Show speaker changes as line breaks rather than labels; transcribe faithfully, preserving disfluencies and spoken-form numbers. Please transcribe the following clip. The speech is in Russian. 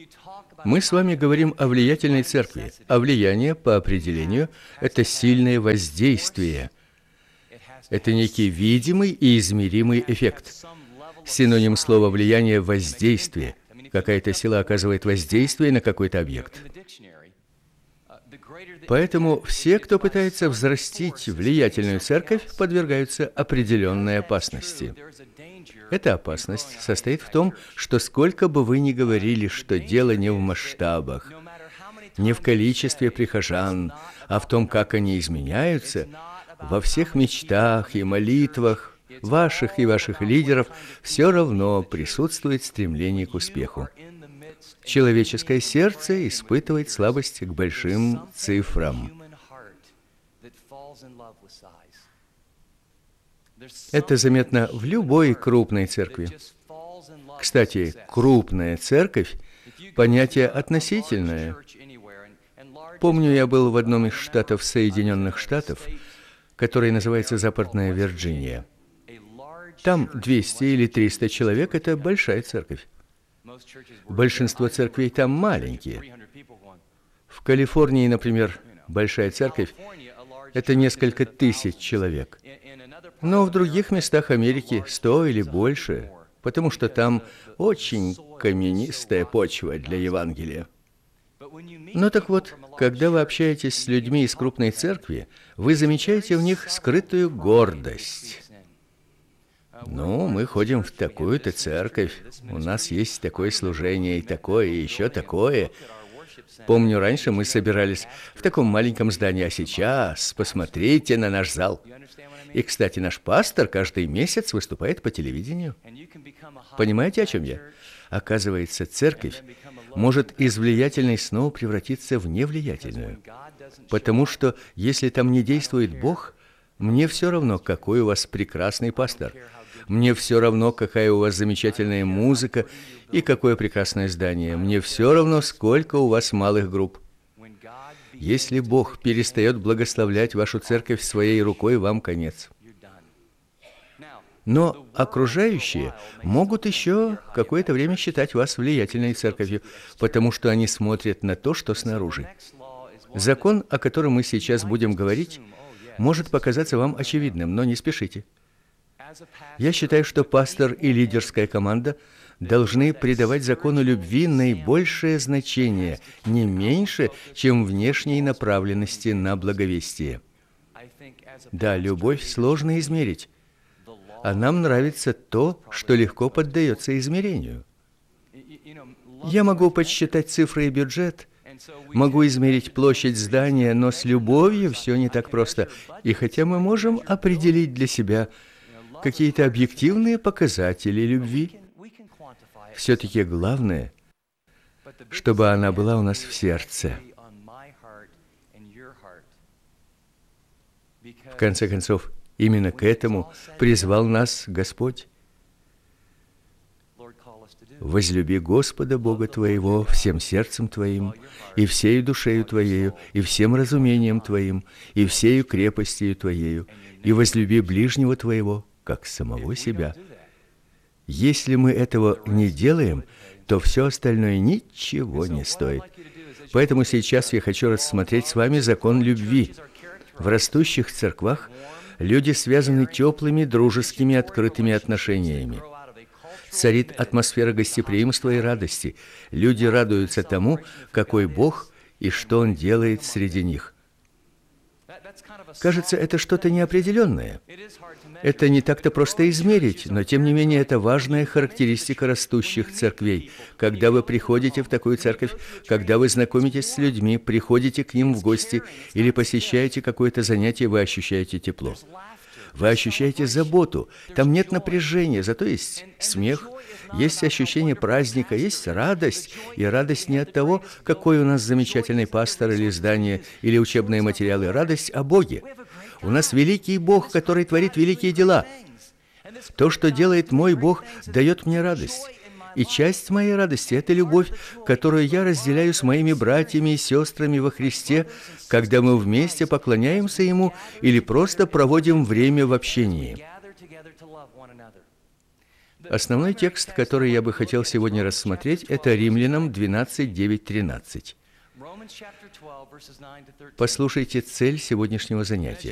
Мы с вами говорим о влиятельной церкви, а влияние, по определению, это сильное воздействие. Это некий видимый и измеримый эффект. Синоним слова «влияние» — воздействие. Какая-то сила оказывает воздействие на какой-то объект. Поэтому все, кто пытается взрастить влиятельную церковь, подвергаются определенной опасности. Эта опасность состоит в том, что сколько бы вы ни говорили, что дело не в масштабах, не в количестве прихожан, а в том, как они изменяются, во всех мечтах и молитвах ваших и ваших лидеров все равно присутствует стремление к успеху. Человеческое сердце испытывает слабость к большим цифрам. Это заметно в любой крупной церкви. Кстати, крупная церковь – понятие относительное. Помню, я был в одном из штатов Соединенных Штатов, который называется Западная Вирджиния. Там двести или триста человек – это большая церковь. Большинство церквей там маленькие. В Калифорнии, например, большая церковь – это несколько тысяч человек. Но в других местах Америки сто или больше, потому что там очень каменистая почва для Евангелия. Ну так вот, когда вы общаетесь с людьми из крупной церкви, вы замечаете в них скрытую гордость. Ну, мы ходим в такую-то церковь, у нас есть такое служение, и такое, и еще такое. Помню, раньше мы собирались в таком маленьком здании, а сейчас посмотрите на наш зал. И, кстати, наш пастор каждый месяц выступает по телевидению. Понимаете, о чем я? Оказывается, церковь может из влиятельной снова превратиться в невлиятельную. Потому что, если там не действует Бог, мне все равно, какой у вас прекрасный пастор. Мне все равно, какая у вас замечательная музыка и какое прекрасное здание. Мне все равно, сколько у вас малых групп. Если Бог перестает благословлять вашу церковь своей рукой, вам конец. Но окружающие могут еще какое-то время считать вас влиятельной церковью, потому что они смотрят на то, что снаружи. Закон, о котором мы сейчас будем говорить, может показаться вам очевидным, но не спешите. Я считаю, что пастор и лидерская команда должны придавать закону любви наибольшее значение, не меньше, чем внешней направленности на благовестие. Да, любовь сложно измерить, а нам нравится то, что легко поддается измерению. Я могу подсчитать цифры и бюджет, могу измерить площадь здания, но с любовью все не так просто. И хотя мы можем определить для себя какие-то объективные показатели любви, все-таки главное, чтобы она была у нас в сердце. В конце концов, именно к этому призвал нас Господь. «Возлюби Господа Бога твоего всем сердцем твоим, и всею душею твоею, и всем разумением твоим, и всею крепостью твоею, и возлюби ближнего твоего, как самого себя». Если мы этого не делаем, то все остальное ничего не стоит. Поэтому сейчас я хочу рассмотреть с вами закон любви. В растущих церквах люди связаны теплыми, дружескими, открытыми отношениями. Царит атмосфера гостеприимства и радости. Люди радуются тому, какой Бог и что Он делает среди них. Кажется, это что-то неопределенное. Это не так-то просто измерить, но тем не менее это важная характеристика растущих церквей. Когда вы приходите в такую церковь, когда вы знакомитесь с людьми, приходите к ним в гости или посещаете какое-то занятие, вы ощущаете тепло. Вы ощущаете заботу. Там нет напряжения, зато есть смех, есть ощущение праздника, есть радость. И радость не от того, какой у нас замечательный пастор или здание, или учебные материалы. Радость о Боге. У нас великий Бог, который творит великие дела. То, что делает мой Бог, дает мне радость. И часть моей радости – это любовь, которую я разделяю с моими братьями и сестрами во Христе, когда мы вместе поклоняемся Ему или просто проводим время в общении. Основной текст, который я бы хотел сегодня рассмотреть, это Римлянам двенадцать, девять, тринадцать. Послушайте цель сегодняшнего занятия.